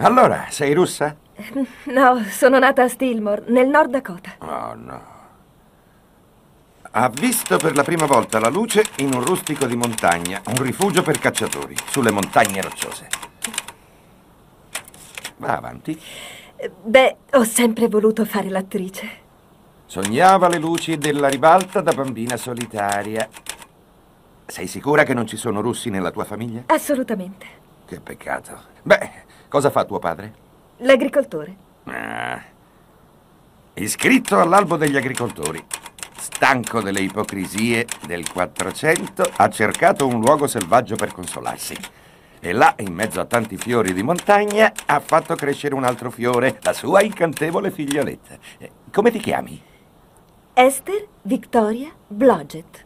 Allora, sei russa? No, sono nata a Stillmore, nel Nord Dakota. Oh, no. Ha visto per la prima volta la luce in un rustico di montagna, un rifugio per cacciatori, sulle montagne rocciose. Va avanti. Beh, ho sempre voluto fare l'attrice. Sognava le luci della ribalta da bambina solitaria. Sei sicura che non ci sono russi nella tua famiglia? Assolutamente. Che peccato. Beh, cosa fa tuo padre? L'agricoltore. Ah. Iscritto all'albo degli agricoltori. Stanco delle ipocrisie del 400, ha cercato un luogo selvaggio per consolarsi. E là, in mezzo a tanti fiori di montagna, ha fatto crescere un altro fiore, la sua incantevole figlioletta. Come ti chiami? Esther Victoria Blodgett.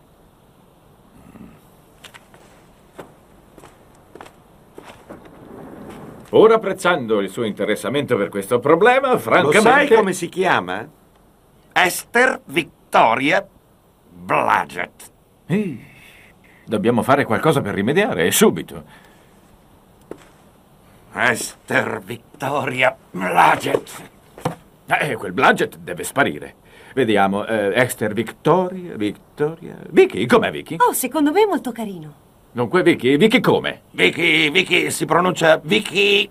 Pur apprezzando il suo interessamento per questo problema, francamente... Lo sai come si chiama? Esther Victoria Blodgett. Dobbiamo fare qualcosa per rimediare, e subito. Esther Victoria Blodgett. Quel Blodgett deve sparire. Vediamo, Esther Victoria... Vicky, com'è Vicky? Oh, secondo me è molto carino. Dunque, Vicky come? Vicky, si pronuncia Vicky.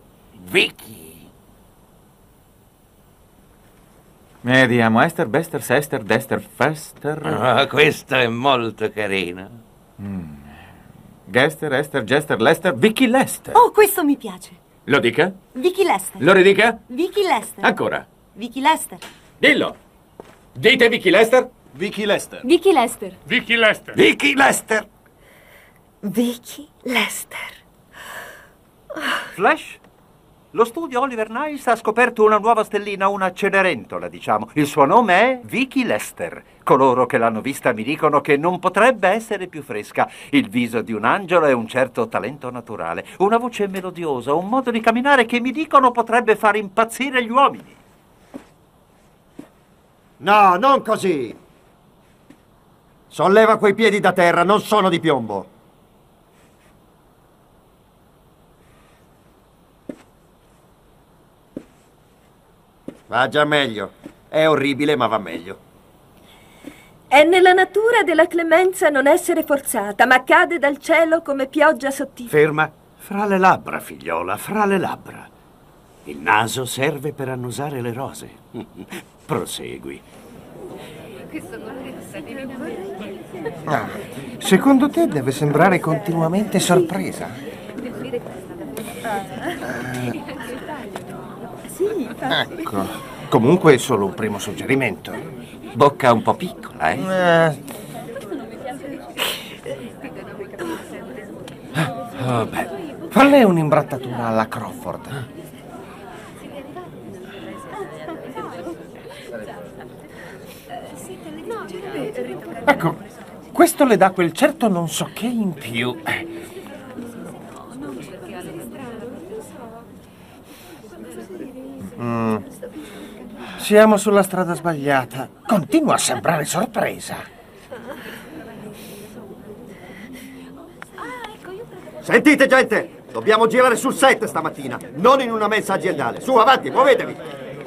Vediamo, Esther, Bester, Sester, Dester, Fester... Ah, questo è molto carino. Gester, Esther, Jester, Lester, Vicky Lester. Oh, questo mi piace. Lo dica? Vicky Lester. Lo ridica? Vicky Lester. Ancora. Vicky Lester. Dillo. Dite Vicky Lester? Vicky Lester. Vicky Lester. Vicky Lester. Vicky Lester. Vicky Lester. Flash? Lo studio Oliver Nice ha scoperto una nuova stellina, una Cenerentola, diciamo. Il suo nome è Vicky Lester. Coloro che l'hanno vista mi dicono che non potrebbe essere più fresca. Il viso di un angelo e un certo talento naturale. Una voce melodiosa, un modo di camminare che mi dicono potrebbe far impazzire gli uomini. No, non così. Solleva quei piedi da terra, non sono di piombo. Va già meglio. È orribile, ma va meglio. È nella natura della clemenza non essere forzata, ma cade dal cielo come pioggia sottile. Ferma. Fra le labbra, figliola, fra le labbra. Il naso serve per annusare le rose. Prosegui. Secondo te deve sembrare continuamente sorpresa? Ecco, comunque è solo un primo suggerimento. Bocca un po' piccola, Beh, falle un'imbrattatura alla Crawford. Ecco, questo le dà quel certo non so che in più. Siamo sulla strada sbagliata. Continua a sembrare sorpresa. Sentite, gente! Dobbiamo girare sul set stamattina, non in una mensa aziendale. Su, avanti, muovetevi!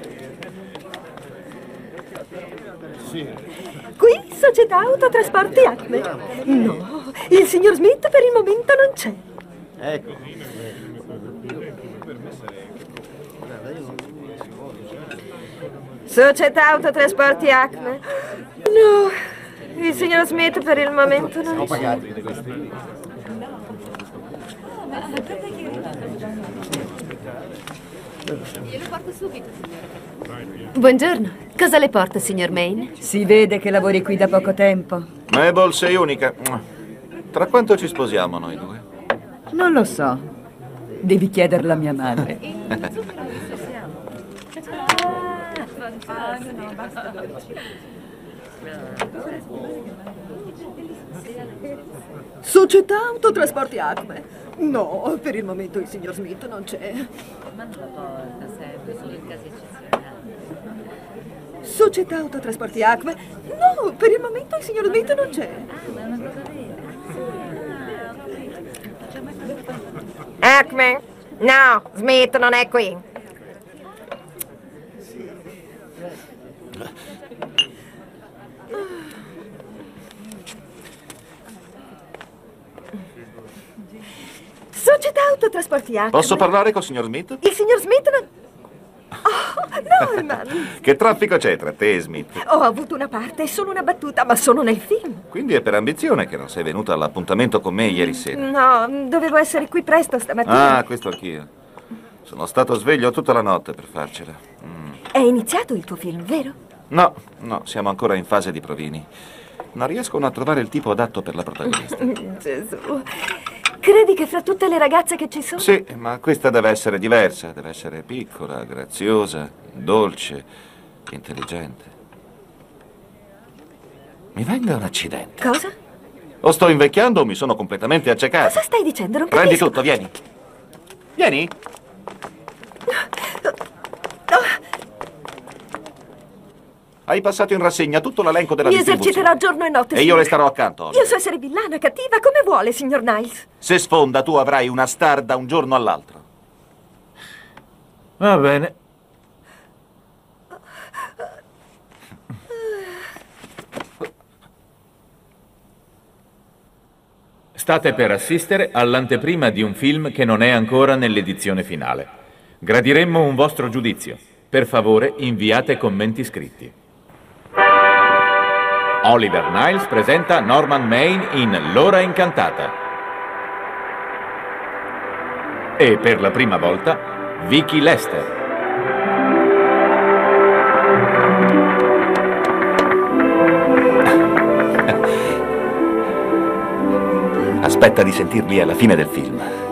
Qui, Società Autotrasporti Acme. No, il signor Smith per il momento non c'è. Ecco. Società Autotrasporti Acme. No, il signor Smith per il momento non c'è. Glielo porto subito, signore. Buongiorno. Cosa le porta, signor Maine? Si vede che lavori qui da poco tempo. Mabel, sei unica. Tra quanto ci sposiamo noi due? Non lo so. Devi chiederlo a mia madre. Società Autotrasporti Acme. No, per il momento il signor Smith non c'è. Ma non la porta sempre, solo in casi eccezionali. Società Autotrasporti Acme. No, per il momento il signor Smith non c'è. Ma è una cosa vera. Acme. No, Smith non è qui. Società Autotrasporti Acme. Posso parlare col signor Smith? Il signor Smith non... Oh, Norman! Che traffico c'è tra te e Smith? Ho avuto una parte, è solo una battuta, ma sono nel film. Quindi è per ambizione che non sei venuta all'appuntamento con me ieri sera. No, dovevo essere qui presto stamattina. Ah, questo anch'io. Sono stato sveglio tutta la notte per farcela. È iniziato il tuo film, vero? No, siamo ancora in fase di provini. Non riescono a trovare il tipo adatto per la protagonista. Gesù. Credi che fra tutte le ragazze che ci sono... Sì, ma questa deve essere diversa. Deve essere piccola, graziosa, dolce, intelligente. Mi venga un accidente. Cosa? O sto invecchiando o mi sono completamente accecato. Cosa stai dicendo? Non Prendi capisco. tutto, vieni. Vieni. Hai passato in rassegna tutto l'elenco della Mi distribuzione. eserciterò giorno e notte. E io le signore. starò accanto, Oliver. Io so essere villana, cattiva, come vuole, signor Niles. Se sfonda, tu avrai una star da un giorno all'altro. Va bene. State per assistere all'anteprima di un film che non è ancora nell'edizione finale. Gradiremmo un vostro giudizio. Per favore, inviate commenti scritti. Oliver Niles presenta Norman Maine in L'ora incantata. E per la prima volta, Vicky Lester. Aspetta di sentirli alla fine del film.